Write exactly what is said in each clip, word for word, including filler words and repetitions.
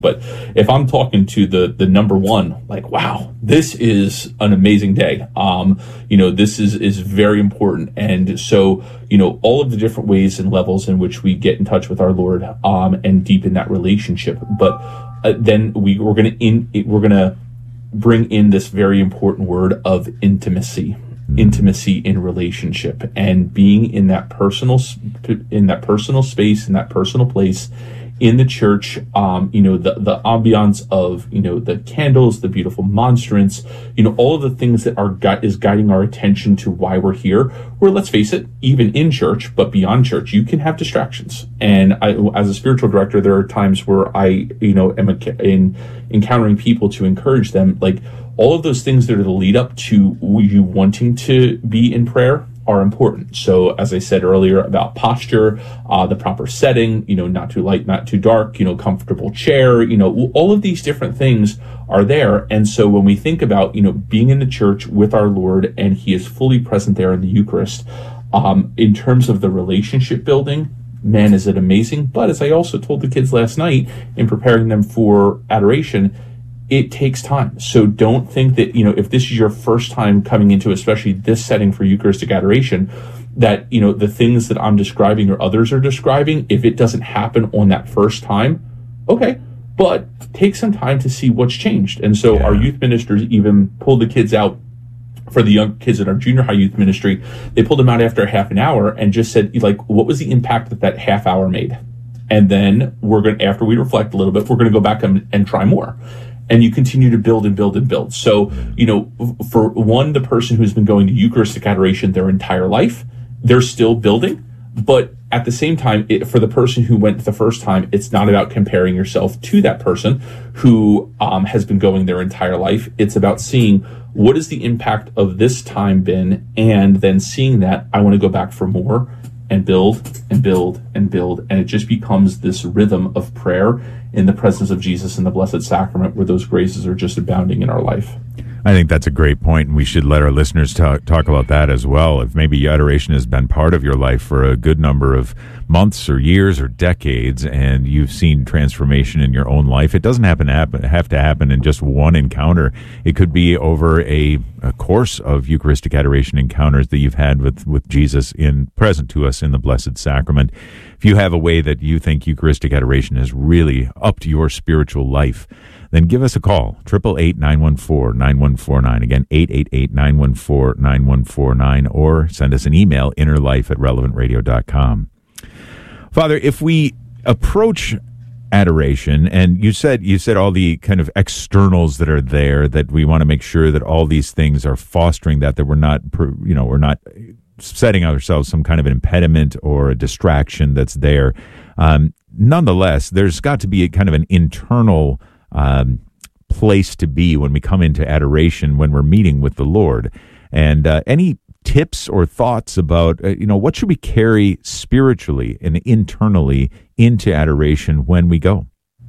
But if I'm talking to the the number one, like, wow, this is an amazing day. Um, you know, this is is very important. And so, you know, all of the different ways and levels in which we get in touch with our Lord, um, and deepen that relationship. But uh, then we we're gonna in we're gonna bring in this very important word of intimacy. Intimacy in relationship, and being in that personal in that personal space, in that personal place in the church. Um, you know, the the ambiance of, you know, the candles, the beautiful monstrance, you know, all of the things that are gu- is guiding our attention to why we're here. Where, let's face it, even in church, but beyond church, you can have distractions. And I, as a spiritual director, there are times where I, you know, am in encountering people to encourage them, like, all of those things that are the lead up to you wanting to be in prayer are important. So, as I said earlier about posture, uh, the proper setting, you know, not too light, not too dark, you know, comfortable chair, you know, all of these different things are there. And so when we think about, you know, being in the church with our Lord and he is fully present there in the Eucharist, um, in terms of the relationship building, man, is it amazing. But as I also told the kids last night in preparing them for adoration, it takes time. So don't think that, you know, if this is your first time coming into, especially this setting for Eucharistic adoration, that, you know, the things that I'm describing or others are describing, if it doesn't happen on that first time, okay, but take some time to see what's changed. And so yeah. Our youth ministers even pulled the kids out for the young kids in our junior high youth ministry. They pulled them out after half an hour and just said, like, what was the impact that that half hour made? And then we're going to, after we reflect a little bit, we're going to go back and, and try more. And you continue to build and build and build. So, you know, for one, the person who's been going to Eucharistic adoration their entire life, they're still building. But at the same time, it, for the person who went the first time, it's not about comparing yourself to that person who um, has been going their entire life. It's about seeing what is the impact of this time been, and then seeing that I want to go back for more and build and build and build. And it just becomes this rhythm of prayer in the presence of Jesus in the Blessed Sacrament, where those graces are just abounding in our life. I think that's a great point, and we should let our listeners talk, talk about that as well. If maybe adoration has been part of your life for a good number of months or years or decades, and you've seen transformation in your own life, it doesn't happen to happen, have to happen in just one encounter. It could be over a, a course of Eucharistic adoration encounters that you've had with, with Jesus in present to us in the Blessed Sacrament. If you have a way that you think Eucharistic adoration has really upped your spiritual life, then give us a call, eight eight eight, nine one four, nine one four nine. Again, eight eight eight, nine one four, nine one four nine, or send us an email, innerlife at relevant radio dot com. Father, if we approach adoration, and you said you said all the kind of externals that are there, that we want to make sure that all these things are fostering that, that we're not, you know, we're not setting ourselves some kind of an impediment or a distraction that's there. Um, nonetheless, there's got to be a kind of an internal Um, place to be when we come into adoration, when we're meeting with the Lord. And uh, any tips or thoughts about, uh, you know, what should we carry spiritually and internally into adoration when we go?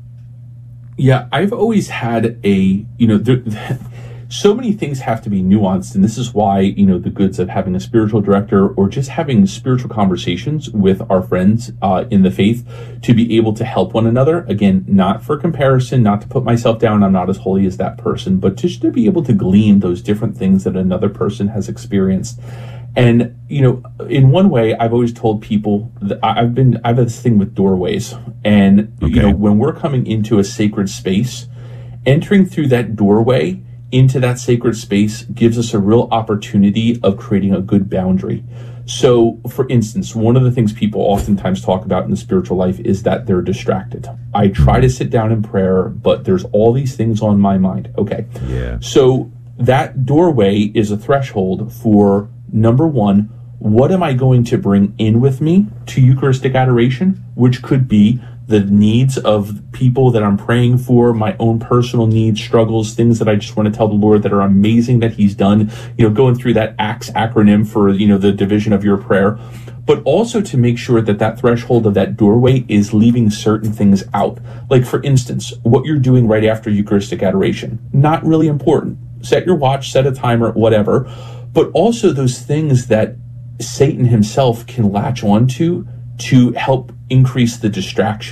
Yeah, I've always had a, you know, there, so many things have to be nuanced, and this is why, you know, the goods of having a spiritual director or just having spiritual conversations with our friends uh, in the faith to be able to help one another. Again, not for comparison, not to put myself down, I'm not as holy as that person, but just to be able to glean those different things that another person has experienced. And, you know, in one way, I've always told people that I've been, I've had this thing with doorways. And, okay. you know, when we're coming into a sacred space, entering through that doorway into that sacred space gives us a real opportunity of creating a good boundary. So, for instance, one of the things people oftentimes talk about in the spiritual life is that they're distracted. I try to sit down in prayer, but there's all these things on my mind. Okay. Yeah. So that doorway is a threshold for, number one, what am I going to bring in with me to Eucharistic adoration, which could be the needs of people that I'm praying for, my own personal needs, struggles, things that I just want to tell the Lord that are amazing that he's done, you know, going through that ACTS acronym for, you know, the division of your prayer, but also to make sure that that threshold of that doorway is leaving certain things out. Like, for instance, what you're doing right after Eucharistic adoration, not really important. Set your watch, set a timer, whatever, but also those things that Satan himself can latch onto to help increase the distraction.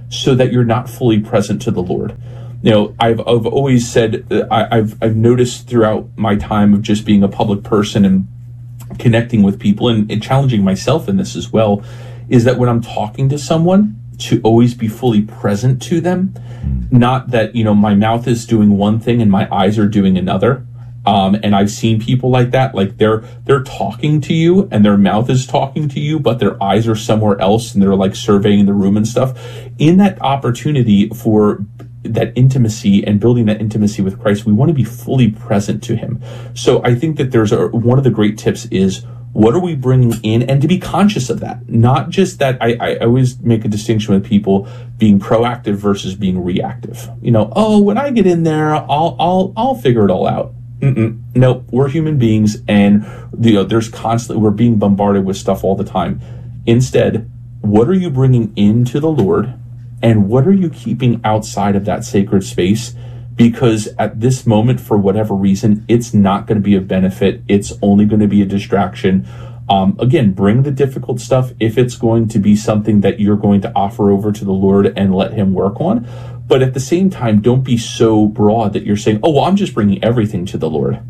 so that you're not fully present to the Lord. You know, I've, I've always said, I, I've, I've noticed throughout my time of just being a public person and connecting with people and, and challenging myself in this as well, is that when I'm talking to someone, to always be fully present to them, not that, you know, my mouth is doing one thing and my eyes are doing another. Um, and I've seen people like that, like they're, they're talking to you and their mouth is talking to you, but their eyes are somewhere else and they're like surveying the room and stuff. In that opportunity for that intimacy and building that intimacy with Christ, we want to be fully present to him. So I think that there's a, one of the great tips is, what are we bringing in, and to be conscious of that? Not just that. I, I always make a distinction with people being proactive versus being reactive. You know, oh, when I get in there, I'll I'll I'll figure it all out. Mm-mm. No, we're human beings, and you know, there's constantly we're being bombarded with stuff all the time. Instead, what are you bringing into the Lord, and what are you keeping outside of that sacred space? Because at this moment, for whatever reason, it's not going to be a benefit. It's only going to be a distraction. Um, again, bring the difficult stuff if it's going to be something that you're going to offer over to the Lord and let him work on. But at the same time, don't be so broad that you're saying, oh, well, I'm just bringing everything to the Lord.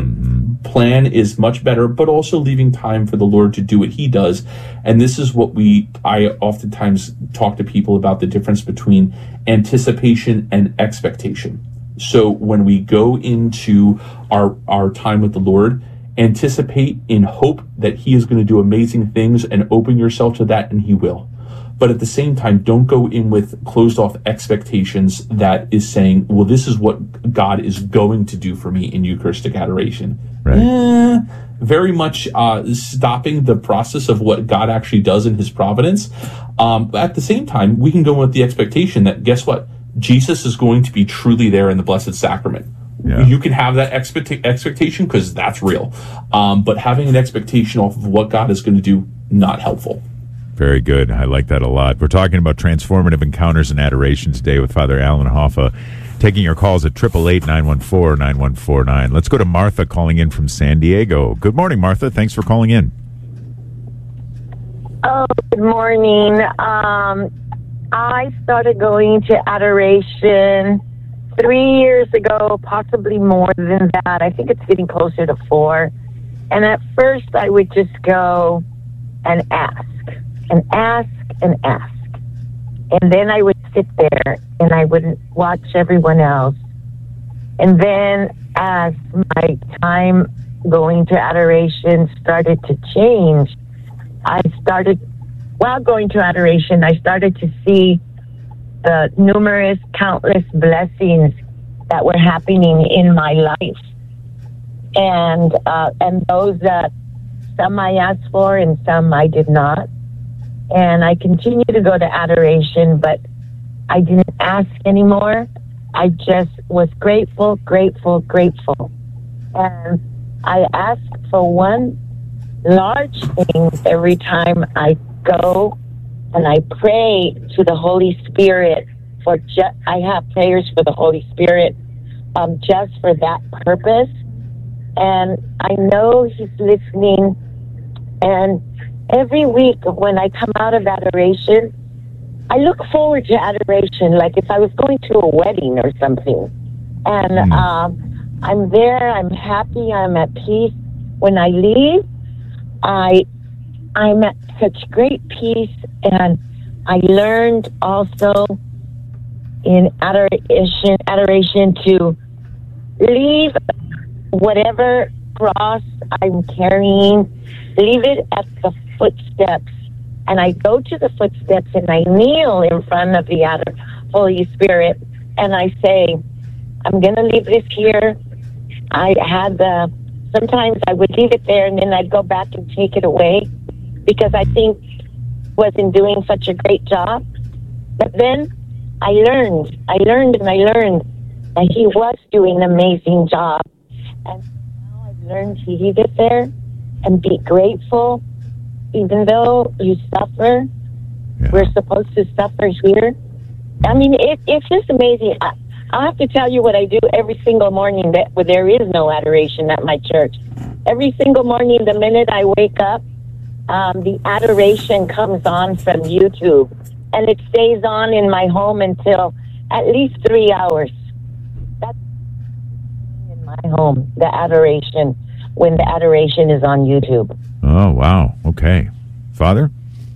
Mm, plan is much better, but also leaving time for the Lord to do what he does. And this is what we, I oftentimes talk to people about, the difference between anticipation and expectation. So when we go into our our time with the Lord, anticipate in hope that he is going to do amazing things, and open yourself to that, and he will. But at the same time, don't go in with closed off expectations that is saying, well, this is what God is going to do for me in Eucharistic adoration. Right. Eh, very much uh, stopping the process of what God actually does in his providence. Um, but at the same time, we can go with the expectation that, guess what? Jesus is going to be truly there in the Blessed Sacrament. Yeah. You can have that expect- expectation because that's real. Um, but having an expectation off of what God is going to do, not helpful. Very good. I like that a lot. We're talking about transformative encounters and adoration today with Father Alan Hoffa. Taking your calls at eight eight eight, nine one four, nine one four nine. Let's go to Martha calling in from San Diego. Good morning, Martha. Thanks for calling in. Oh, good morning. Um, I started going to adoration three years ago, possibly more than that. I think it's getting closer to four. And at first I would just go and ask and ask and ask. And then I would sit there and I would watch everyone else. And then as my time going to adoration started to change, I started While going to adoration, I started to see the numerous, countless blessings that were happening in my life. And uh, and those that some I asked for and some I did not. And I continue to go to adoration, but I didn't ask anymore. I just was grateful, grateful, grateful. And I asked for one large thing every time I go, and I pray to the Holy Spirit for ju- I have prayers for the Holy Spirit um, just for that purpose. And I know he's listening. And every week when I come out of adoration, I look forward to adoration like if I was going to a wedding or something. And mm. um, I'm there, I'm happy, I'm at peace. When I leave, I I'm at such great peace, and I learned also in adoration, adoration to leave whatever cross I'm carrying, leave it at the footsteps, and I go to the footsteps and I kneel in front of the Ador- Holy Spirit, and I say, I'm going to leave this here. I had the, sometimes I would leave it there and then I'd go back and take it away, because I think wasn't doing such a great job. But then I learned, I learned and I learned that he was doing an amazing job. And now I've learned to leave it there and be grateful, even though you suffer. Yeah. We're supposed to suffer here. I mean, it, it's just amazing. I, I'll have to tell you what I do every single morning that where there is no adoration at my church. Every single morning, the minute I wake up, Um, the adoration comes on from YouTube, and it stays on in my home until at least three hours. That's in my home, the adoration, when the adoration is on YouTube. Oh, wow. Okay. Father?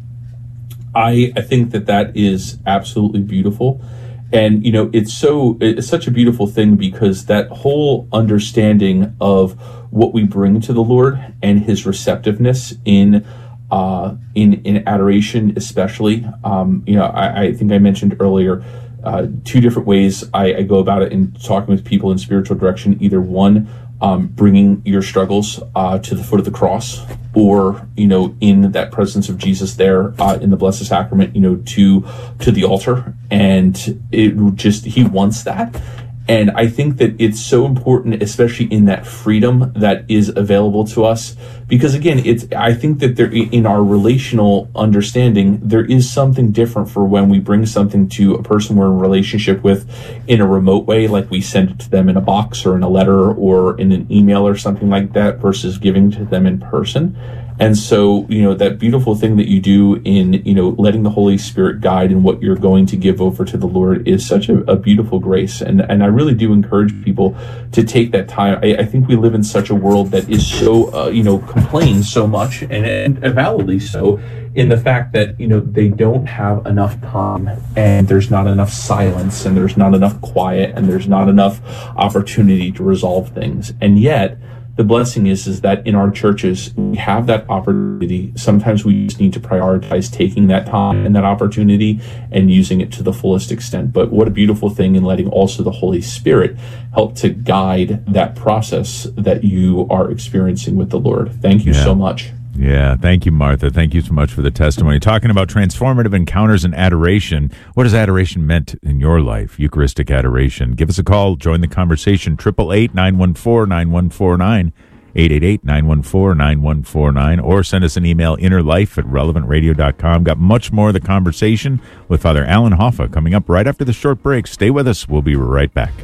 I, I think that that is absolutely beautiful. And, you know, it's so, it's such a beautiful thing because that whole understanding of what we bring to the Lord and his receptiveness in, uh, in, in adoration, especially, um, you know, I, I think I mentioned earlier, uh, two different ways I, I go about it in talking with people in spiritual direction. Either one, um, bringing your struggles, uh, to the foot of the cross, or, you know, in that presence of Jesus there, uh, in the Blessed Sacrament, you know, to, to the altar. And it just, he wants that. And I think that it's so important, especially in that freedom that is available to us, because again, it's, I think that there, in our relational understanding, there is something different for when we bring something to a person we're in a relationship with in a remote way, like we send it to them in a box or in a letter or in an email or something like that, versus giving to them in person. And so, you know, that beautiful thing that you do in, you know, letting the Holy Spirit guide in what you're going to give over to the Lord is such a, a beautiful grace. And, and I really do encourage people to take that time. I, I think we live in such a world that is so, uh, you know, complains so much, and, and validly so, in the fact that, you know, they don't have enough time, and there's not enough silence, and there's not enough quiet, and there's not enough opportunity to resolve things. And yet, the blessing is, is that in our churches, we have that opportunity. Sometimes we just need to prioritize taking that time and that opportunity and using it to the fullest extent. But what a beautiful thing in letting also the Holy Spirit help to guide that process that you are experiencing with the Lord. Thank you Yeah. so much. Yeah, thank you, Martha. Thank you so much for the testimony. Talking about transformative encounters and adoration. What has adoration meant in your life? Eucharistic adoration. Give us a call. Join the conversation. eight eight eight, nine one four, nine one four nine. eight eight eight, nine one four, nine one four nine. Or send us an email, innerlife at relevant radio dot com. Got much more of the conversation with Father Alan Hoffa coming up right after the short break. Stay with us. We'll be right back.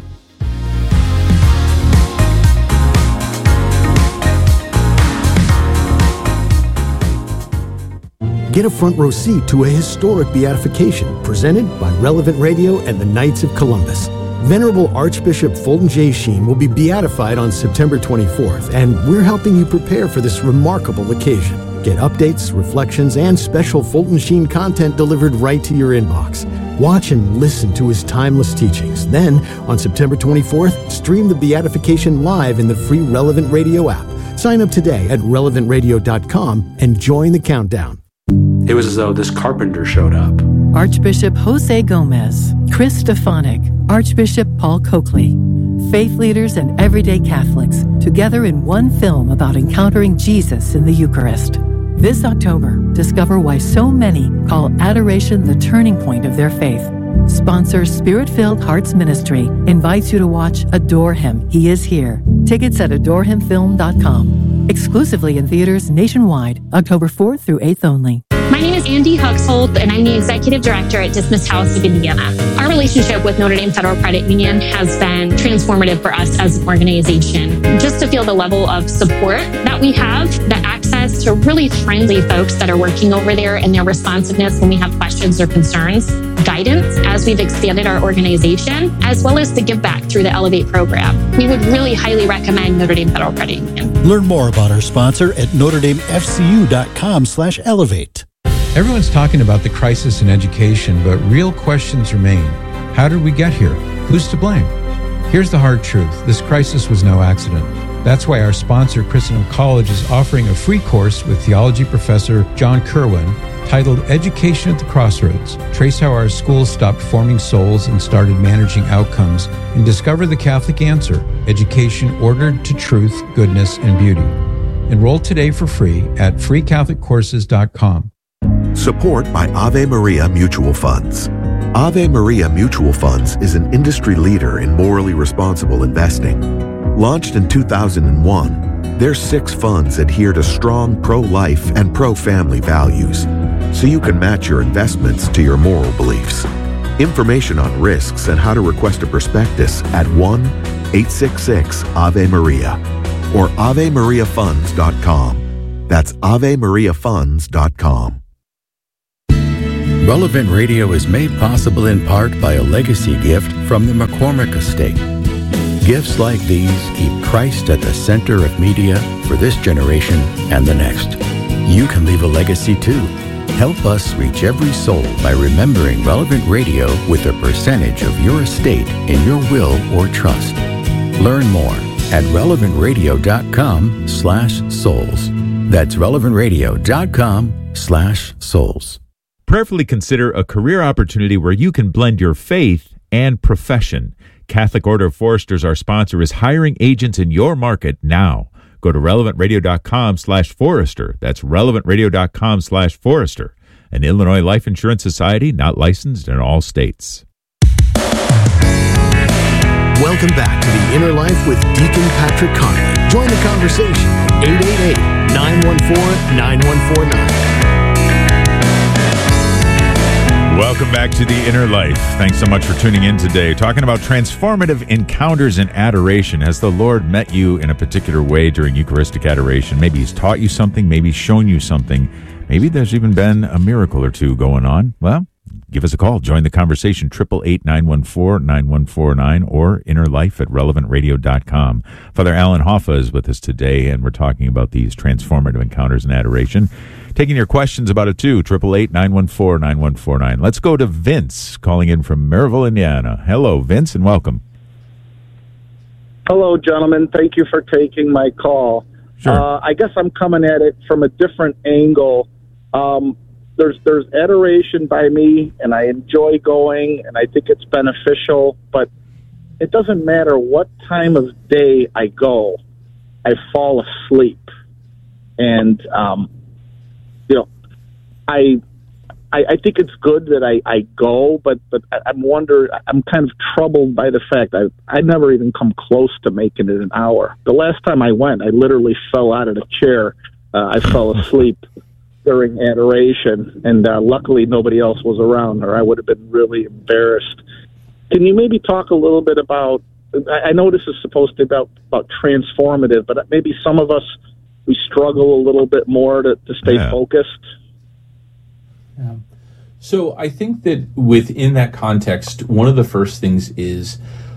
Get a front row seat to a historic beatification presented by Relevant Radio and the Knights of Columbus. Venerable Archbishop Fulton J. Sheen will be beatified on September twenty-fourth, and we're helping you prepare for this remarkable occasion. Get updates, reflections, and special Fulton Sheen content delivered right to your inbox. Watch and listen to his timeless teachings. Then, on September twenty-fourth, stream the beatification live in the free Relevant Radio app. Sign up today at relevant radio dot com and join the countdown. It was as though this carpenter showed up. Archbishop Jose Gomez, Chris Stefanik, Archbishop Paul Coakley, faith leaders and everyday Catholics, together in one film about encountering Jesus in the Eucharist. This October, discover why so many call adoration the turning point of their faith. Sponsor Spirit-Filled Hearts Ministry invites you to watch Adore Him, He Is Here. Tickets at adore him film dot com. Exclusively in theaters nationwide, October fourth through eighth only. My name is Andy Huxhold, and I'm the Executive Director at Dismiss House of Indiana. Our relationship with Notre Dame Federal Credit Union has been transformative for us as an organization. Just to feel the level of support that we have, the access to really friendly folks that are working over there, and their responsiveness when we have questions or concerns, guidance as we've expanded our organization, as well as the give back through the Elevate program. We would really highly recommend Notre Dame Federal Credit Union. Learn more about our sponsor at notre dame f c u dot com slash elevate. Everyone's talking about the crisis in education, but real questions remain. How did we get here? Who's to blame? Here's the hard truth. This crisis was no accident. That's why our sponsor, Christendom College, is offering a free course with theology professor John Kerwin titled Education at the Crossroads. Trace how our schools stopped forming souls and started managing outcomes, and discover the Catholic answer: education ordered to truth, goodness, and beauty. Enroll today for free at free catholic courses dot com. Support by Ave Maria Mutual Funds. Ave Maria Mutual Funds is an industry leader in morally responsible investing. Launched in two thousand one, their six funds adhere to strong pro-life and pro-family values, so you can match your investments to your moral beliefs. Information on risks and how to request a prospectus at one eight six six Ave Maria or ave maria funds dot com. That's ave maria funds dot com. Relevant Radio is made possible in part by a legacy gift from the McCormick Estate. Gifts like these keep Christ at the center of media for this generation and the next. You can leave a legacy too. Help us reach every soul by remembering Relevant Radio with a percentage of your estate in your will or trust. Learn more at relevantradio.com slash souls. That's relevantradio.com slash souls. Prayerfully consider a career opportunity where you can blend your faith and profession. Catholic Order of Foresters, our sponsor, is hiring agents in your market now. Go to relevantradio.com slash forester. That's relevantradio.com slash forester. An Illinois Life Insurance Society, not licensed in all states. Welcome back to The Inner Life with Deacon Patrick Connolly. Join the conversation. eight eight eight, nine one four, nine one four nine. Welcome back to The Inner Life. Thanks so much for tuning in today. Talking about transformative encounters in adoration. Has the Lord met you in a particular way during Eucharistic adoration? Maybe He's taught you something, maybe He's shown you something. Maybe there's even been a miracle or two going on. Well, give us a call. Join the conversation. eight eight eight, nine one four, nine one four nine or innerlife at relevant radio dot com. Father Alan Hoffa is with us today, and we're talking about these transformative encounters in adoration. Taking your questions about it, too. eight eight eight, nine one four, nine one four nine. Let's go to Vince, calling in from Maryville, Indiana. Hello, Vince, and welcome. Hello, gentlemen. Thank you for taking my call. Sure. Uh, I guess I'm coming at it from a different angle. Um, there's there's adoration by me, and I enjoy going, and I think it's beneficial, but it doesn't matter what time of day I go, I fall asleep. And, um, you know, I, I I think it's good that I, I go, but, but I'm wonder I'm kind of troubled by the fact I I never even come close to making it an hour. The last time I went, I literally fell out of the chair. Uh, I fell asleep during adoration, and uh, luckily nobody else was around, or I would have been really embarrassed. Can you maybe talk a little bit about, I know this is supposed to be about, about transformative, but maybe some of us, we struggle a little bit more to, to stay yeah. focused? Yeah. So I think that within that context, one of the first things is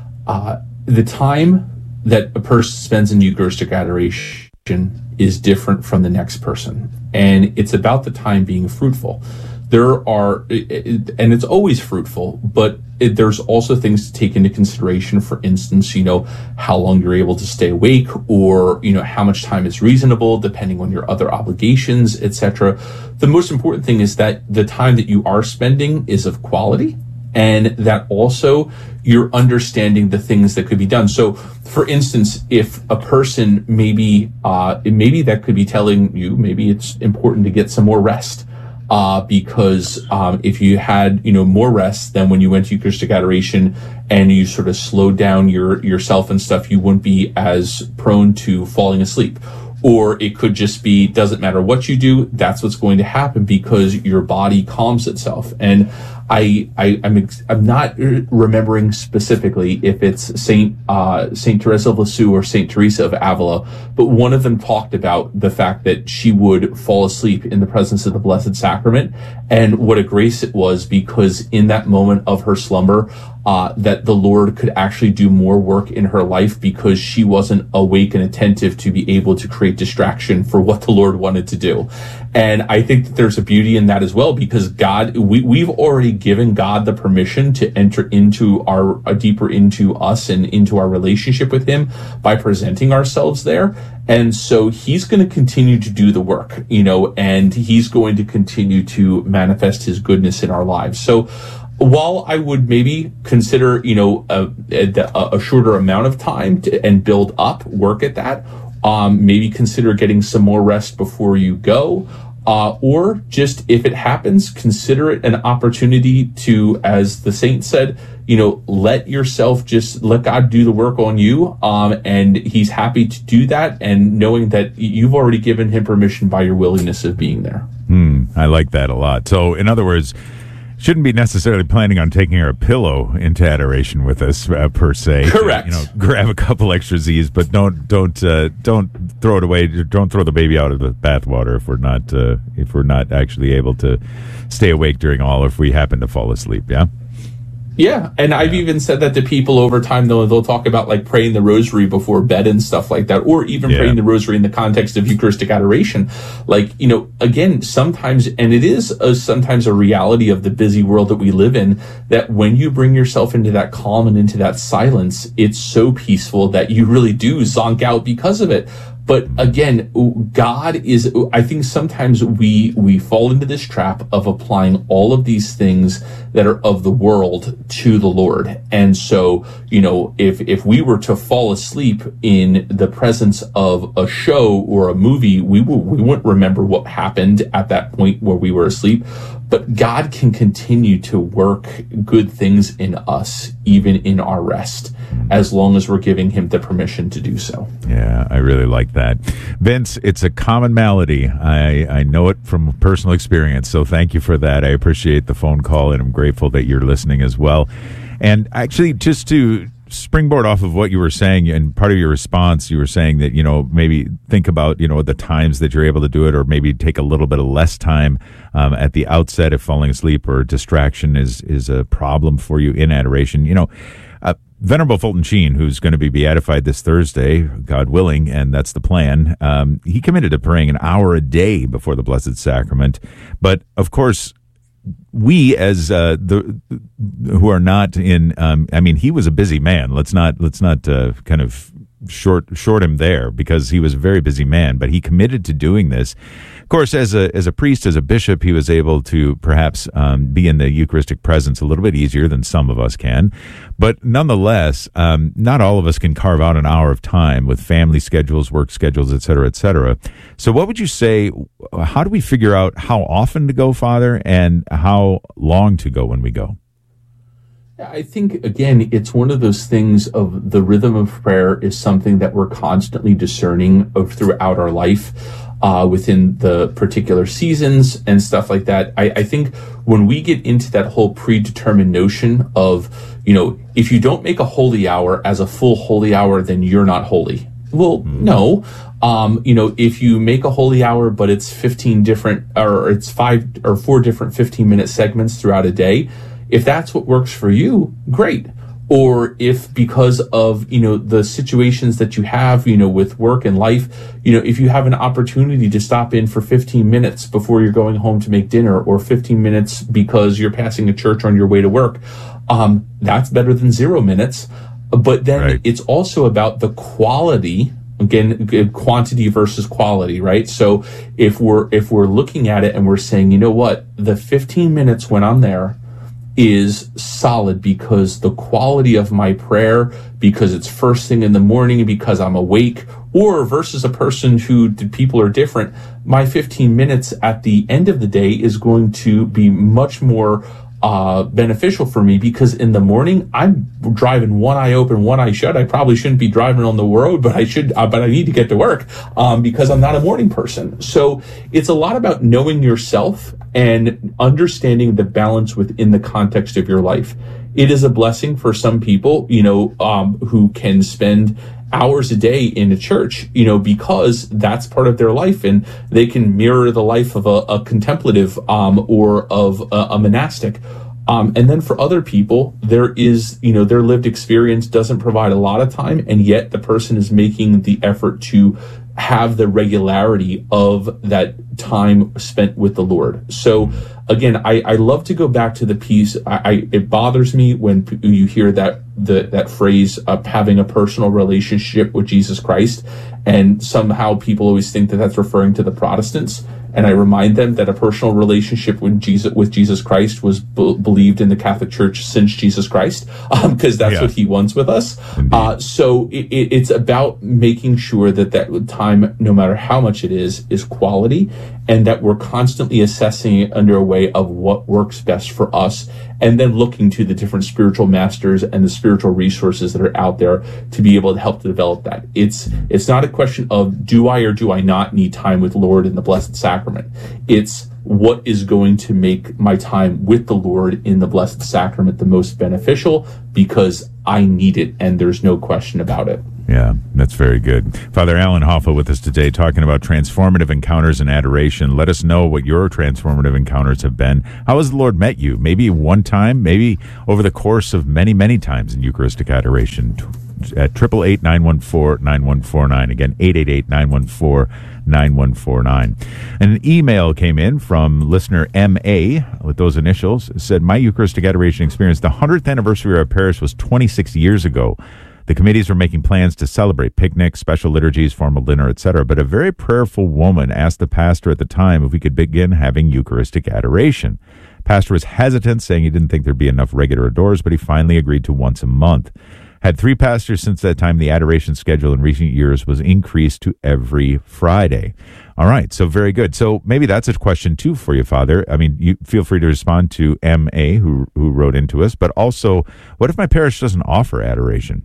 uh, the time that a person spends in Eucharistic adoration is different from the next person. And it's about the time being fruitful. There are, and it's always fruitful, but it, there's also things to take into consideration. For instance, you know, how long you're able to stay awake, or, you know, how much time is reasonable depending on your other obligations, et cetera. The most important thing is that the time that you are spending is of quality, and that also you're understanding the things that could be done. So, for instance, if a person maybe, uh, maybe that could be telling you, maybe it's important to get some more rest. Uh, because um, if you had, you know, more rest than when you went to Eucharistic adoration and you sort of slowed down your yourself and stuff, you wouldn't be as prone to falling asleep. Or it could just be, doesn't matter what you do, that's what's going to happen because your body calms itself. And I, I, I'm, ex- I'm not remembering specifically if it's Saint, uh, Saint Teresa of Lisieux or Saint Teresa of Avila, but one of them talked about the fact that she would fall asleep in the presence of the Blessed Sacrament, and what a grace it was, because in that moment of her slumber, uh, that the Lord could actually do more work in her life because she wasn't awake and attentive to be able to create distraction for what the Lord wanted to do. And I think that there's a beauty in that as well, because God, we, we've already given God the permission to enter into our, uh, deeper into us and into our relationship with Him by presenting ourselves there. And so He's going to continue to do the work, you know, and He's going to continue to manifest His goodness in our lives. So while I would maybe consider, you know, a, a, a shorter amount of time to, and build up, work at that, um, maybe consider getting some more rest before you go. Uh, or just, if it happens, consider it an opportunity to, as the saint said, you know, let yourself just let God do the work on you. Um, and He's happy to do that. And knowing that you've already given Him permission by your willingness of being there. Hmm, I like that a lot. So in other words, Shouldn't be necessarily planning on taking our pillow into adoration with us, uh, per se. Correct. You know, grab a couple extra Z's, but don't don't uh, don't throw it away. Don't throw the baby out of the bathwater if we're not uh, if we're not actually able to stay awake during all, or if we happen to fall asleep. Yeah. Yeah, and I've even said that to people over time. They'll, they'll talk about like praying the rosary before bed and stuff like that, or even Yeah. praying the rosary in the context of Eucharistic adoration. Like, you know, again, sometimes, and it is a, sometimes a reality of the busy world that we live in, that when you bring yourself into that calm and into that silence, it's so peaceful that you really do zonk out because of it. But again, God is, I think sometimes we, we fall into this trap of applying all of these things that are of the world to the Lord. And so, you know, if, if we were to fall asleep in the presence of a show or a movie, we will, we wouldn't remember what happened at that point where we were asleep. But God can continue to work good things in us, even in our rest, as long as we're giving him the permission to do so. Yeah, I really like that. Vince, it's a common malady. I, I know it from personal experience, so thank you for that. I appreciate the phone call, and I'm grateful that you're listening as well. And actually, just to springboard off of what you were saying, and part of your response, you were saying that, you know, maybe think about, you know, the times that you're able to do it, or maybe take a little bit of less time um, at the outset if falling asleep or distraction is, is a problem for you in adoration. You know, uh, Venerable Fulton Sheen, who's going to be beatified this Thursday, God willing, and that's the plan, um, he committed to praying an hour a day before the Blessed Sacrament. But, of course, we as uh, the who are not in, um, I mean, he was a busy man. Let's not let's not uh, kind of short short him there, because he was a very busy man. But he committed to doing this. Of course, as a as a priest, as a bishop, he was able to perhaps um, be in the Eucharistic presence a little bit easier than some of us can. But nonetheless, um, not all of us can carve out an hour of time with family schedules, work schedules, et cetera, et cetera. So what would you say, how do we figure out how often to go, Father, and how long to go when we go? I think, again, it's one of those things of the rhythm of prayer is something that we're constantly discerning of throughout our life, uh, within the particular seasons and stuff like that. I, I think when we get into that whole predetermined notion of, you know, if you don't make a holy hour as a full holy hour, then you're not holy. Well, no. Um, you know, if you make a holy hour, but it's fifteen different, or it's five or four different fifteen minute segments throughout a day, if that's what works for you, great. Or if because of, you know, the situations that you have, you know, with work and life, you know, if you have an opportunity to stop in for fifteen minutes before you're going home to make dinner, or fifteen minutes because you're passing a church on your way to work, um, that's better than zero minutes. But then right. It's also about the quality. Again, quantity versus quality, right? So if we're if we're looking at it and we're saying, you know what, the fifteen minutes when I'm there is solid because the quality of my prayer, because it's first thing in the morning, because I'm awake, or versus a person who people are different, my fifteen minutes at the end of the day is going to be much more uh beneficial for me, because in the morning I'm driving one eye open, one eye shut. I probably shouldn't be driving on the road, but I should uh, but I need to get to work um because I'm not a morning person. So it's a lot about knowing yourself and understanding the balance within the context of your life. It is a blessing for some people, you know, um who can spend hours a day in a church, you know, because that's part of their life, and they can mirror the life of a, a contemplative um, or of a, a monastic. Um, and then for other people, there is, you know, their lived experience doesn't provide a lot of time, and yet the person is making the effort to have the regularity of that time spent with the Lord. So again, I, I love to go back to the piece. I, I it bothers me when p- you hear that the that phrase of having a personal relationship with Jesus Christ, and somehow people always think that that's referring to the Protestants. And I remind them that a personal relationship with Jesus with Jesus Christ was b- believed in the Catholic Church since Jesus Christ, because um, that's yeah. what He wants with us. Uh, so it, it, it's about making sure that that time, no matter how much it is, is quality. and that we're constantly assessing it under a way of what works best for us, and then looking to the different spiritual masters and the spiritual resources that are out there to be able to help to develop that. It's it's not a question of do I or do I not need time with Lord in the Blessed Sacrament. It's what is going to make my time with the Lord in the Blessed Sacrament the most beneficial, because I need it, and there's no question about it. Yeah, that's very good. Father Alan Hoffa with us today, talking about transformative encounters and adoration. Let us know what your transformative encounters have been. How has the Lord met you? Maybe one time, maybe over the course of many, many times in Eucharistic adoration. At eight eight eight, nine one four, nine one four nine. Again, eight eight eight, nine one four, nine one four nine. And an email came in from listener M A with those initials. It said, my Eucharistic adoration experience, the hundredth anniversary of our parish was twenty-six years ago. The committees were making plans to celebrate picnics, special liturgies, formal dinner, et cetera. But a very prayerful woman asked the pastor at the time if we could begin having Eucharistic adoration. Pastor was hesitant, saying he didn't think there'd be enough regular adorers, but he finally agreed to once a month. Had three pastors since that time. The adoration schedule in recent years was increased to every Friday. All right, so very good. So maybe that's a question, too, for you, Father. I mean, you feel free to respond to M A, who, who wrote into us, but also, what if my parish doesn't offer adoration?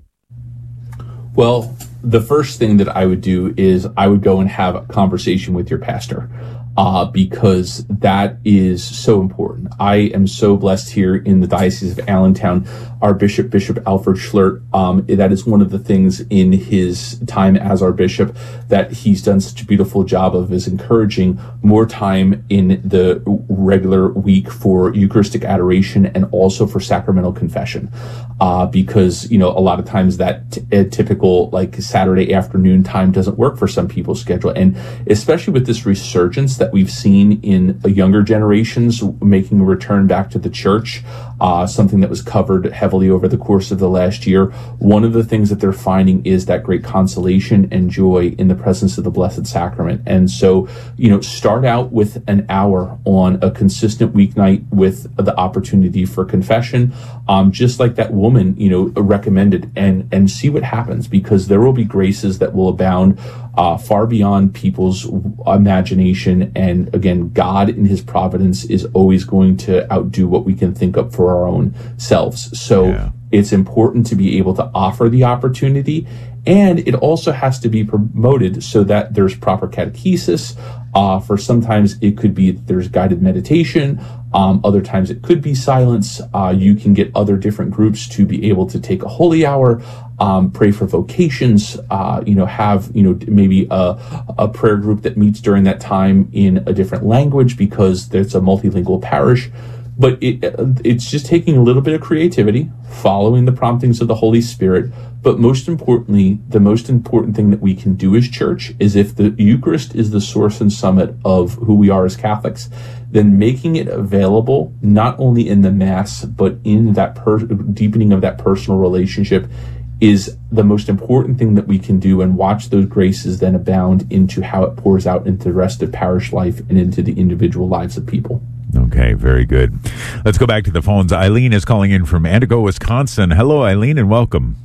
Well, the first thing that I would do is I would go and have a conversation with your pastor, uh, because that is so important. I am so blessed here in the Diocese of Allentown. Our bishop, Bishop Alfred Schlert, um, that is one of the things in his time as our bishop that he's done such a beautiful job of, is encouraging more time in the regular week for Eucharistic adoration and also for sacramental confession. Uh, because, you know, a lot of times that t- a typical like Saturday afternoon time doesn't work for some people's schedule. And especially with this resurgence that we've seen in uh, younger generations making a return back to the church, uh, something that was covered heavily over the course of the last year. One of the things that they're finding is that great consolation and joy in the presence of the Blessed Sacrament. And so, you know, start out with an hour on a consistent weeknight with the opportunity for confession, um, just like that woman, you know, recommended, and, and see what happens, because there will be graces that will abound uh, far beyond people's imagination. And again, God in his providence is always going to outdo what we can think up for our own selves. So yeah. It's important to be able to offer the opportunity, and it also has to be promoted so that there's proper catechesis. Uh, for sometimes it could be there's guided meditation. Um, other times it could be silence. Uh, you can get other different groups to be able to take a holy hour, um, pray for vocations, uh, you know, have, you know, maybe a, a prayer group that meets during that time in a different language because there's a multilingual parish. But it, it's just taking a little bit of creativity, following the promptings of the Holy Spirit. But most importantly, the most important thing that we can do as church is, if the Eucharist is the source and summit of who we are as Catholics, then making it available not only in the Mass, but in that per- deepening of that personal relationship is the most important thing that we can do, and watch those graces then abound into how it pours out into the rest of parish life and into the individual lives of people. Okay, very good. Let's go back to the phones. Eileen is calling in from Antigo, Wisconsin. Hello, Eileen, and welcome.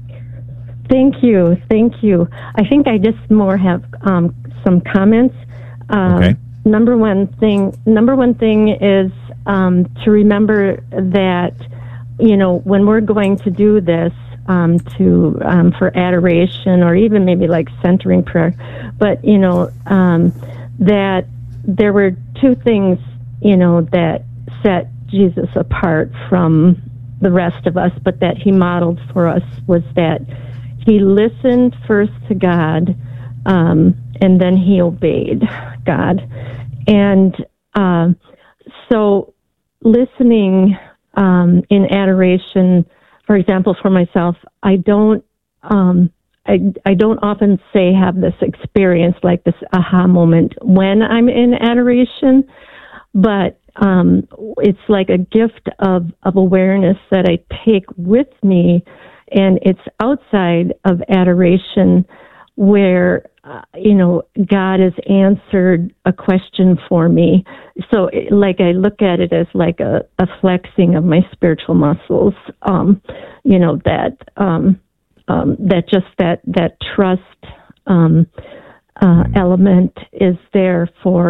Thank you. Thank you. I think I just more have um, some comments. Um, okay. Number one thing, number one thing is um, to remember that, you know, when we're going to do this, um, to um, for adoration, or even maybe like centering prayer, but, you know, um, that there were two things, you know, that set Jesus apart from the rest of us, but that he modeled for us, was that he listened first to God, um, and then he obeyed God. And uh, so listening um, in adoration, for example, for myself, I don't, um, I, I don't often say have this experience, like this aha moment when I'm in adoration, but um, it's like a gift of, of awareness that I take with me, and it's outside of adoration where, uh, you know, God has answered a question for me. So, it, like, I look at it as like a, a flexing of my spiritual muscles, um, you know, that, um, um, that just that, that trust um, uh, element is there for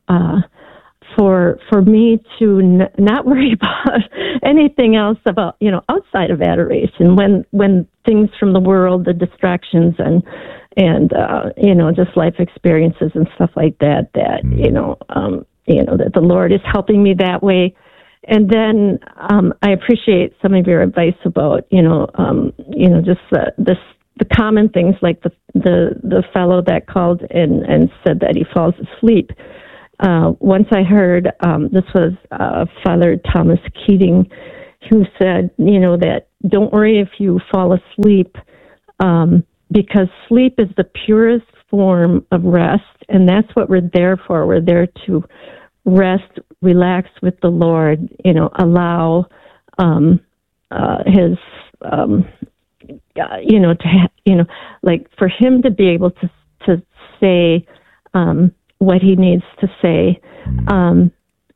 uh, for for me to n- not worry about anything else about, you know, outside of adoration, when when things from the world, the distractions and and uh, you know, just life experiences and stuff like that, that you know, um, you know, that the Lord is helping me that way. And then um, I appreciate some of your advice about, you know, um, you know, just the, the the common things like the the the fellow that called and and said that he falls asleep. Uh, once I heard, um, this was uh, Father Thomas Keating, who said, you know, that don't worry if you fall asleep, um, because sleep is the purest form of rest, and that's what we're there for. We're there to rest, relax with the Lord, you know, allow um, uh, His, um, uh, you know, to ha- you know, like for Him to be able to to say um, what He needs to say. Um,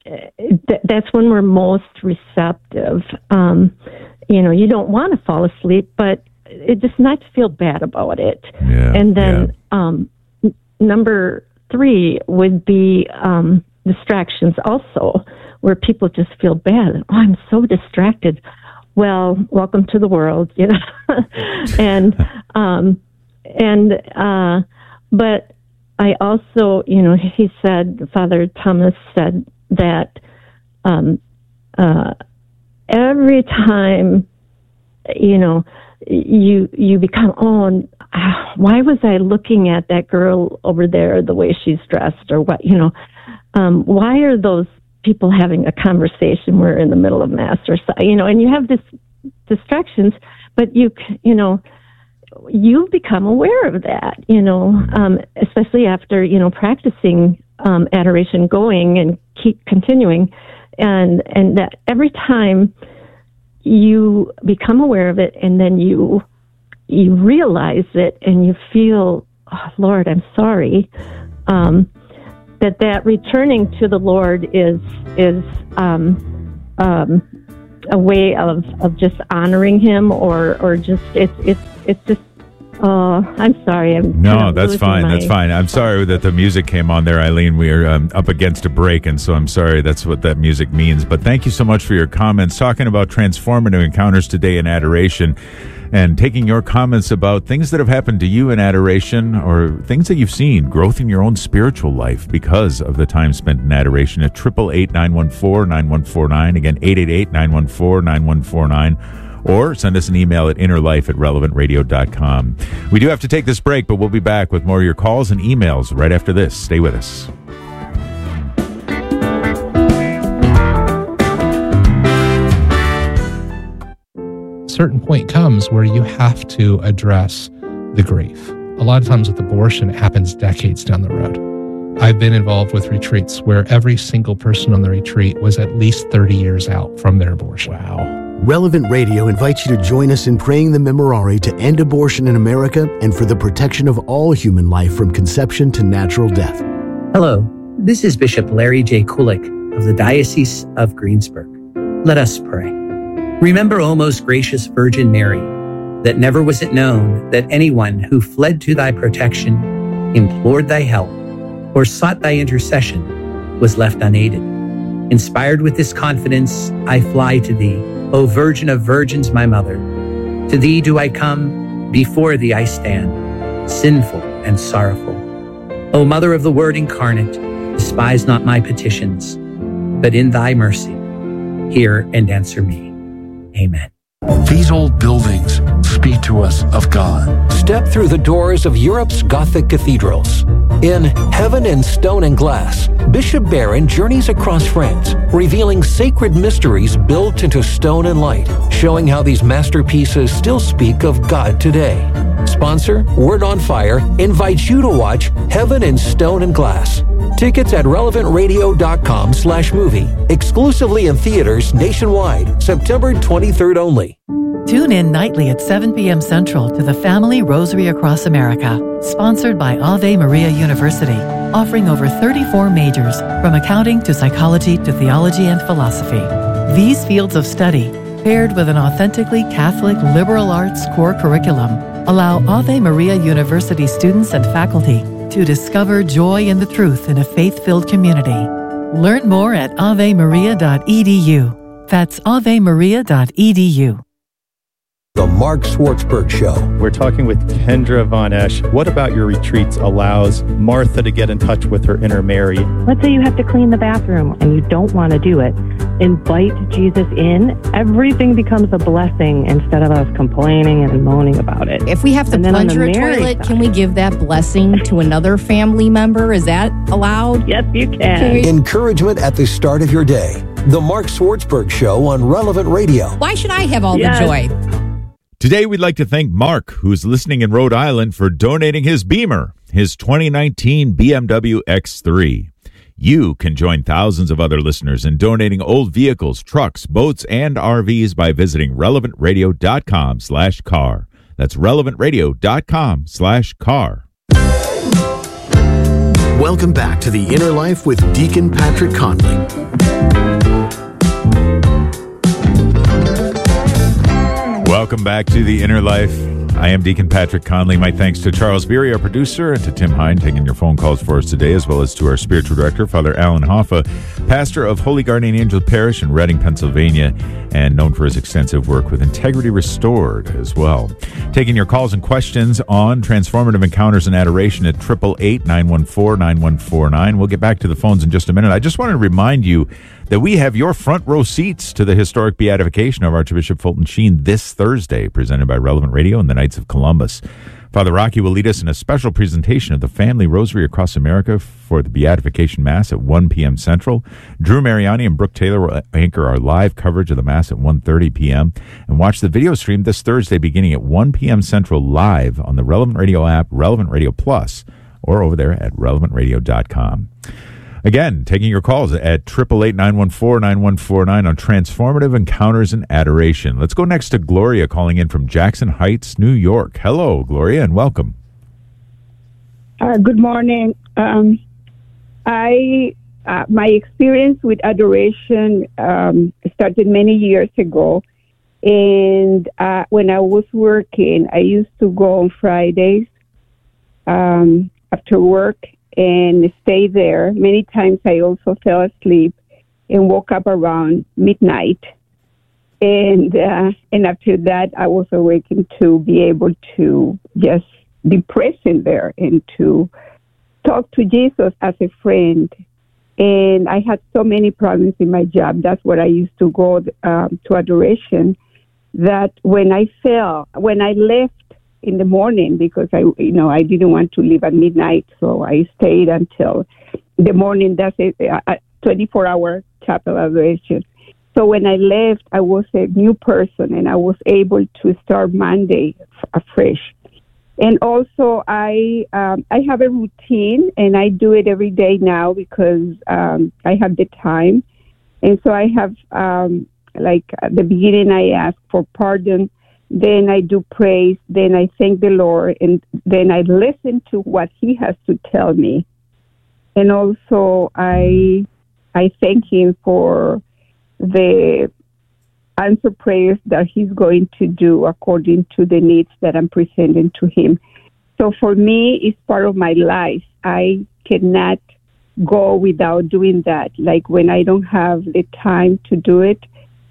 th- that's when we're most receptive. Um, you know, you don't want to fall asleep, but it just not to feel bad about it. Yeah, and then yeah. um, n- number three would be um, distractions also, where people just feel bad. Oh, I'm so distracted. Well, welcome to the world, you know. and um, and uh, but I also, you know, he said, Father Thomas said that um, uh, every time, you know, you you become, oh, why was I looking at that girl over there the way she's dressed, or what, you know, um, why are those people having a conversation? We're in the middle of Mass or so, you know, and you have this distractions, but you, you know, you become aware of that, you know, um, especially after, you know, practicing um, adoration, going and keep continuing, and and that every time you become aware of it, and then you you realize it, and you feel, oh, Lord, I'm sorry, um, that that returning to the Lord is is um, um, a way of, of just honoring Him, or or just it's it's it's just. Oh, I'm sorry. I'm no, that's fine. My... That's fine. I'm sorry that the music came on there, Eileen. We are um, up against a break, and so I'm sorry that's what that music means. But thank you so much for your comments, talking about transformative encounters today in adoration, and taking your comments about things that have happened to you in adoration, or things that you've seen, growth in your own spiritual life because of the time spent in adoration at eight eight eight, nine one four, nine one four nine. Again, eight eight eight, nine one four, nine one four nine. Or send us an email at innerlife at relevant radio dot com. We do have to take this break, but we'll be back with more of your calls and emails right after this. Stay with us. A certain point comes where you have to address the grief. A lot of times with abortion, it happens decades down the road. I've been involved with retreats where every single person on the retreat was at least thirty years out from their abortion. Wow. Relevant Radio invites you to join us in praying the Memorare to end abortion in America and for the protection of all human life from conception to natural death. Hello, this is Bishop Larry J. Kulik of the Diocese of Greensburg. Let us pray. Remember, O most gracious Virgin Mary, that never was it known that anyone who fled to thy protection, implored thy help, or sought thy intercession was left unaided. Inspired with this confidence, I fly to thee, O Virgin of Virgins, my Mother. To thee do I come, before thee I stand, sinful and sorrowful. O Mother of the Word incarnate, despise not my petitions, but in thy mercy, hear and answer me. Amen. These old buildings speak to us of God. Step through the doors of Europe's Gothic cathedrals. In Heaven in Stone and Glass, Bishop Barron journeys across France, revealing sacred mysteries built into stone and light, showing how these masterpieces still speak of God today. Sponsor, Word on Fire, invites you to watch Heaven in Stone and Glass. Tickets at relevant radio dot com slash movie. Exclusively in theaters nationwide, September twenty-third only. Tune in nightly at seven p.m. Central to the Family Rosary Across America, sponsored by Ave Maria University, offering over thirty-four majors, from accounting to psychology to theology and philosophy. These fields of study, paired with an authentically Catholic liberal arts core curriculum, allow Ave Maria University students and faculty to discover joy in the truth in a faith-filled community. Learn more at ave maria dot e d u. That's ave maria dot e d u. The Mark Schwartzberg Show. We're talking with Kendra Von Esch. What about your retreats allows Martha to get in touch with her inner Mary? Let's say you have to clean the bathroom and you don't want to do it. Invite Jesus in. Everything becomes a blessing instead of us complaining and moaning about it. If we have to plunger a toilet, side, can we give that blessing to another family member? Is that allowed? Yes, you can. Encouragement at the start of your day. The Mark Schwartzberg Show on Relevant Radio. Why should I have all yes. the joy? Today, we'd like to thank Mark, who's listening in Rhode Island, for donating his Beamer, his twenty nineteen B M W X three. You can join thousands of other listeners in donating old vehicles, trucks, boats, and R Vs by visiting relevant radio dot com slash car. That's relevant radio dot com slash car. Welcome back to The Inner Life with Deacon Patrick Conley. Welcome back to The Inner Life. I am Deacon Patrick Conley. My thanks to Charles Beery, our producer, and to Tim Hine, taking your phone calls for us today, as well as to our spiritual director, Father Alan Hoffa, pastor of Holy Guardian Angel Parish in Reading, Pennsylvania, and known for his extensive work with Integrity Restored as well. Taking your calls and questions on Transformative Encounters and Adoration at eight eight eight, nine one four, nine one four nine. We'll get back to the phones in just a minute. I just wanted to remind you that we have your front row seats to the historic beatification of Archbishop Fulton Sheen this Thursday, presented by Relevant Radio and the Knights of Columbus. Father Rocky will lead us in a special presentation of the Family Rosary across America for the Beatification Mass at one p.m. Central. Drew Mariani and Brooke Taylor will anchor our live coverage of the Mass at one thirty p.m. and watch the video stream this Thursday beginning at one p.m. Central live on the Relevant Radio app, Relevant Radio Plus, or over there at relevant radio dot com. Again, taking your calls at eight eight eight, nine one four, nine one four nine on Transformative Encounters and Adoration. Let's go next to Gloria calling in from Jackson Heights, New York. Hello, Gloria, and welcome. Uh, good morning. Um, I uh, my experience with adoration um, started many years ago, and uh, when I was working, I used to go on Fridays um, after work and stay there. Many times I also fell asleep and woke up around midnight. And uh, and after that, I was awakened to be able to just be present there and to talk to Jesus as a friend. And I had so many problems in my job. That's what I used to go um, to adoration, that when I fell, when I left in the morning, because I, you know, I didn't want to leave at midnight, so I stayed until the morning. That's a, a twenty-four hour chapel adoration. So when I left, I was a new person, and I was able to start Monday afresh. And also, I um, I have a routine, and I do it every day now because um, I have the time. And so I have, um, like, at the beginning, I ask for pardon. Then I do praise, then I thank the Lord, and then I listen to what He has to tell me. And also, I I thank Him for the answer prayers that He's going to do according to the needs that I'm presenting to Him. So for me, it's part of my life. I cannot go without doing that. Like when I don't have the time to do it,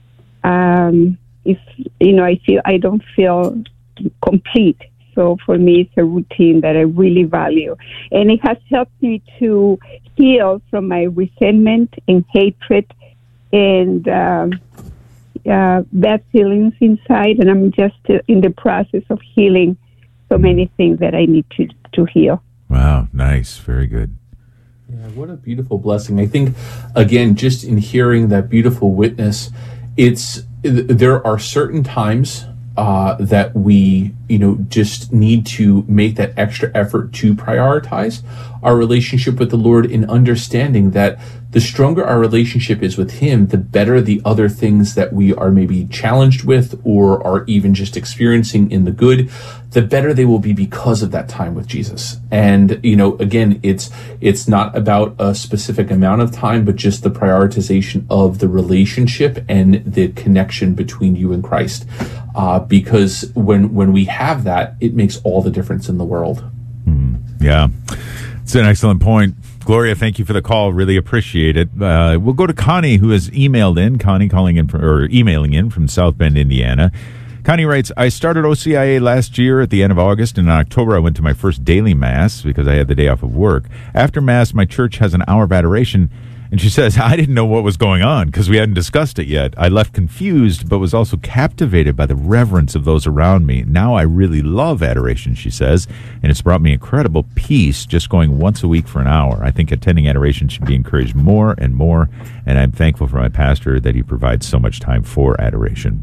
um, If, you know, I feel I don't feel complete. So for me, it's a routine that I really value. And it has helped me to heal from my resentment and hatred and uh, uh, bad feelings inside. And I'm just in the process of healing so many things that I need to, to heal. Wow, nice. Very good. Yeah, what a beautiful blessing. I think, again, just in hearing that beautiful witness, it's there are certain times uh, that we, you know, just need to make that extra effort to prioritize our relationship with the Lord, in understanding that the stronger our relationship is with Him, the better the other things that we are maybe challenged with or are even just experiencing in the good, the better they will be because of that time with Jesus. And, you know, again, it's it's not about a specific amount of time, but just the prioritization of the relationship and the connection between you and Christ. Uh, because when when we have that, it makes all the difference in the world. Mm, yeah. It's an excellent point. Gloria, thank you for the call. Really appreciate it. Uh, we'll go to Connie, who has emailed in. Connie calling in from, or emailing in from South Bend, Indiana. Connie writes, I started O C I A last year at the end of August, and in October I went to my first daily Mass because I had the day off of work. After Mass, my church has an hour of adoration, and she says, I didn't know what was going on because we hadn't discussed it yet. I left confused, but was also captivated by the reverence of those around me. Now I really love adoration, she says, and it's brought me incredible peace just going once a week for an hour. I think attending adoration should be encouraged more and more, and I'm thankful for my pastor that he provides so much time for adoration.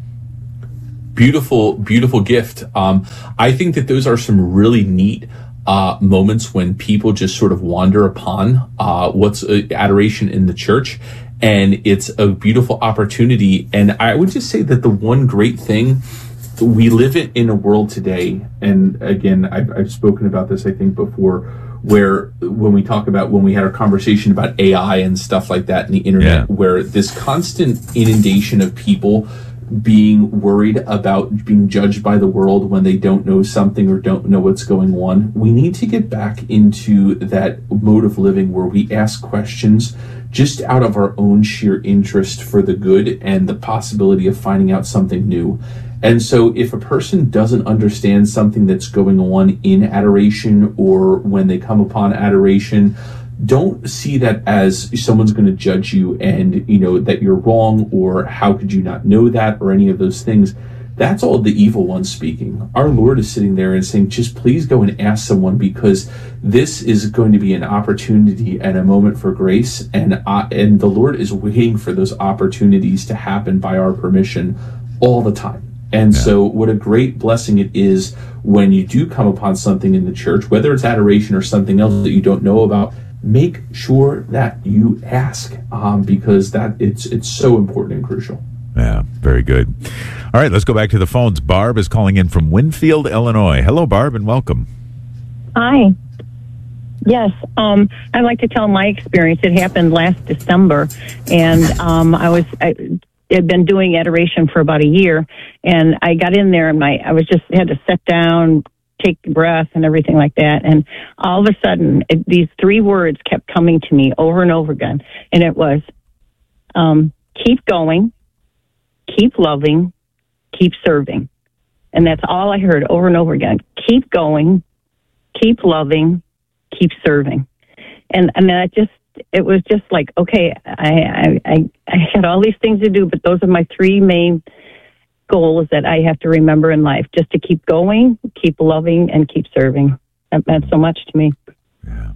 Beautiful, beautiful gift. Um, I think that those are some really neat Uh, moments when people just sort of wander upon uh, what's uh, adoration in the church, and it's a beautiful opportunity. And I would just say that the one great thing, we live in, in a world today, and again, I've, I've spoken about this, I think, before, where when we talk about, when we had our conversation about A I and stuff like that and the internet, yeah. where this constant inundation of people being worried about being judged by the world when they don't know something or don't know what's going on. We need to get back into that mode of living where we ask questions just out of our own sheer interest for the good and the possibility of finding out something new. And so if a person doesn't understand something that's going on in adoration or when they come upon adoration, don't see that as someone's going to judge you and, you know, that you're wrong or how could you not know that or any of those things. That's all the evil one speaking. Our Lord is sitting there and saying, just please go and ask someone, because this is going to be an opportunity and a moment for grace. And, uh, and the Lord is waiting for those opportunities to happen by our permission all the time. And yeah. so what a great blessing it is when you do come upon something in the church, whether it's adoration or something else that you don't know about. Make sure that you ask, um, because that it's it's so important and crucial. Yeah, very good. All right, let's go back to the phones. Barb is calling in from Winfield, Illinois. Hello, Barb, and welcome. Hi. Yes, um, I'd like to tell my experience. It happened last December, and um, I was I had been doing adoration for about a year, and I got in there, and my I was just had to sit down, take a breath and everything like that. And all of a sudden, it, these three words kept coming to me over and over again. And it was, um, keep going, keep loving, keep serving. And that's all I heard over and over again. Keep going, keep loving, keep serving. And, and that just, it was just like, okay, I, I, I had all these things to do, but those are my three main goals that I have to remember in life, just to keep going, keep loving, and keep serving. That meant so much to me. Yeah.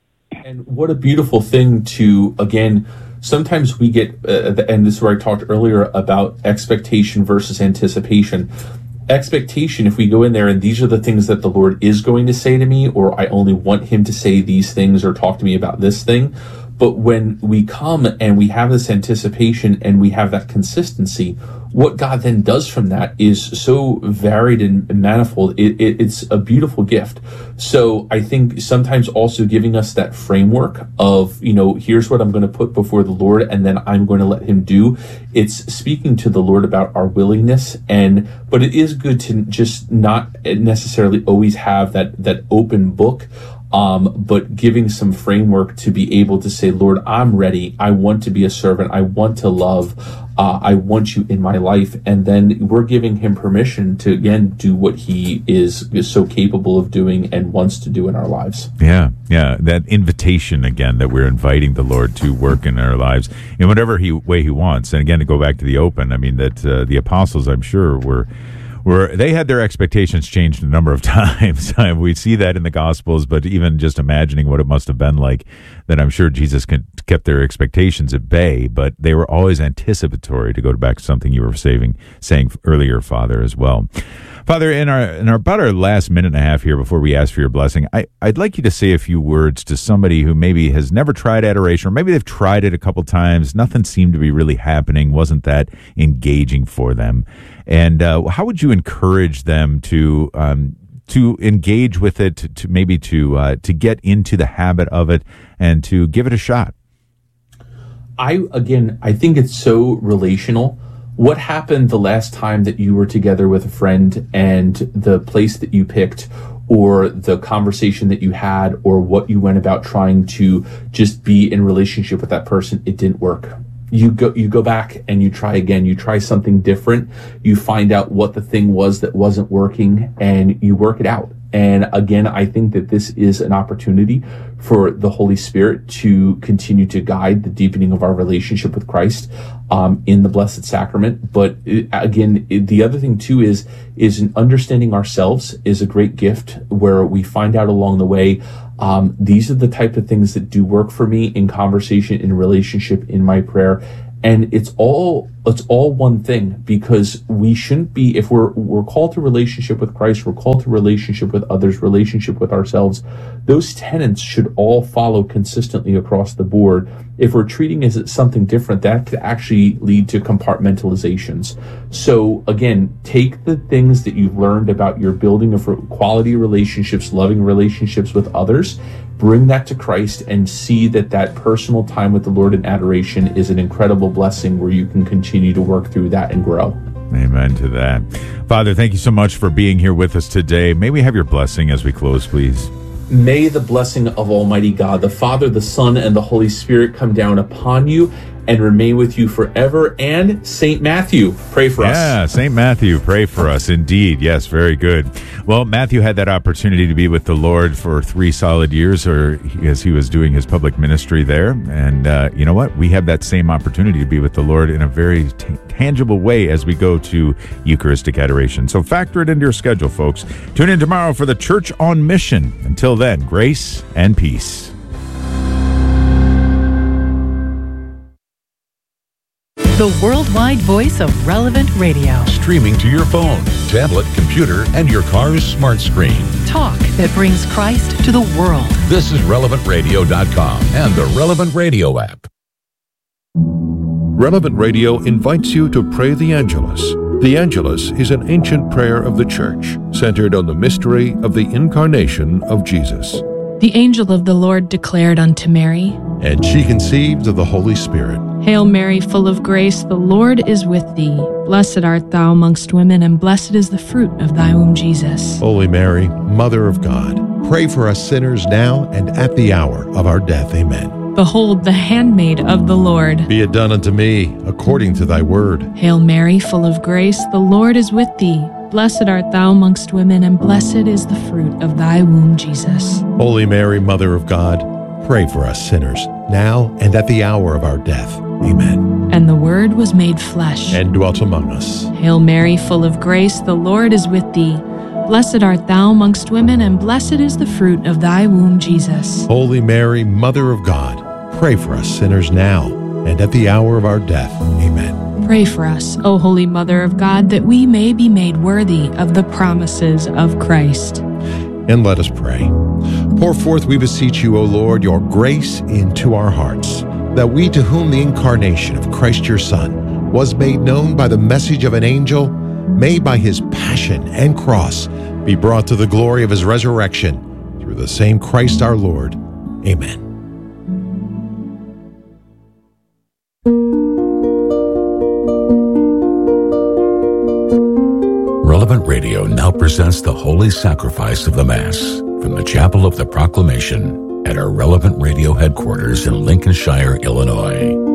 And what a beautiful thing to, again, sometimes we get, uh, and this is where I talked earlier about expectation versus anticipation. Expectation, if we go in there and these are the things that the Lord is going to say to me, or I only want him to say these things or talk to me about this thing. But when we come and we have this anticipation and we have that consistency, what God then does from that is so varied and manifold. It, it, it's a beautiful gift. So I think sometimes also giving us that framework of, you know, here's what I'm going to put before the Lord and then I'm going to let him do. It's speaking to the Lord about our willingness. And, but it is good to just not necessarily always have that, that open book. Um, but giving some framework to be able to say, Lord, I'm ready. I want to be a servant. I want to love. Uh, I want you in my life. And then we're giving him permission to, again, do what he is, is so capable of doing and wants to do in our lives. Yeah, yeah. That invitation, again, that we're inviting the Lord to work in our lives in whatever he, way he wants. And again, to go back to the open, I mean, that uh, the apostles, I'm sure, were... Where they had their expectations changed a number of times. We see that in the Gospels, but even just imagining what it must have been like, that I'm sure Jesus kept their expectations at bay, but they were always anticipatory, to go back to something you were saving, saying earlier, Father, as well. Father, in our in our about our last minute and a half here before we ask for your blessing, I, I'd like you to say a few words to somebody who maybe has never tried adoration, or maybe they've tried it a couple times, nothing seemed to be really happening, wasn't that engaging for them. And uh, how would you encourage them to um, to engage with it, to, to maybe to uh, to get into the habit of it and to give it a shot? I again, I think it's so relational. What happened the last time that you were together with a friend and the place that you picked, or the conversation that you had, or what you went about trying to just be in relationship with that person, it didn't work. You go, you go back and you try again. You try something different. You find out what the thing was that wasn't working, and you work it out. And again, I think that this is an opportunity for the Holy Spirit to continue to guide the deepening of our relationship with Christ um, in the Blessed Sacrament. But it, again, it, the other thing too is is in understanding ourselves is a great gift, where we find out along the way, um, these are the type of things that do work for me in conversation, in relationship, in my prayer. And it's all it's all one thing, because we shouldn't be, if we're we're called to relationship with Christ, we're called to relationship with others, relationship with ourselves. Those tenets should all follow consistently across the board. If we're treating it as something different, that could actually lead to compartmentalizations. So again, take the things that you've learned about your building of quality relationships, loving relationships with others, bring that to Christ, and see that that personal time with the Lord in adoration is an incredible blessing where you can continue to work through that and grow. Amen to that. Father, thank you so much for being here with us today. May we have your blessing as we close, please. May the blessing of Almighty God, the Father, the Son, and the Holy Spirit come down upon you and remain with you forever. And Saint Matthew, pray for us. Yeah, Saint Matthew, pray for us. Indeed. Yes, very good. Well, Matthew had that opportunity to be with the Lord for three solid years, or as he was doing his public ministry there. And uh, you know what? We have that same opportunity to be with the Lord in a very t- tangible way as we go to Eucharistic adoration. So factor it into your schedule, folks. Tune in tomorrow for the Church on Mission. Until then, grace and peace. The worldwide voice of Relevant Radio. Streaming to your phone, tablet, computer, and your car's smart screen. Talk that brings Christ to the world. This is relevant radio dot com and the Relevant Radio app. Relevant Radio invites you to pray the Angelus. The Angelus is an ancient prayer of the Church, centered on the mystery of the incarnation of Jesus. The angel of the Lord declared unto Mary, and she conceived of the Holy Spirit. Hail Mary, full of grace, the Lord is with thee. Blessed art thou amongst women, and blessed is the fruit of thy womb, Jesus. Holy Mary, Mother of God, pray for us sinners now and at the hour of our death. Amen. Behold, the handmaid of the Lord. Be it done unto me according to thy word. Hail Mary, full of grace, the Lord is with thee. Blessed art thou amongst women, and blessed is the fruit of thy womb, Jesus. Holy Mary, Mother of God, pray for us sinners, now and at the hour of our death. Amen. And the Word was made flesh, and dwelt among us. Hail Mary, full of grace, the Lord is with thee. Blessed art thou amongst women, and blessed is the fruit of thy womb, Jesus. Holy Mary, Mother of God, pray for us sinners now and at the hour of our death. Amen. Pray for us, O Holy Mother of God, that we may be made worthy of the promises of Christ. And let us pray. Pour forth, we beseech you, O Lord, your grace into our hearts, that we, to whom the incarnation of Christ your Son was made known by the message of an angel, may by his passion and cross be brought to the glory of his resurrection, through the same Christ our Lord. Amen. Relevant Radio now presents the Holy Sacrifice of the Mass from the Chapel of the Proclamation at our Relevant Radio headquarters in Lincolnshire, Illinois.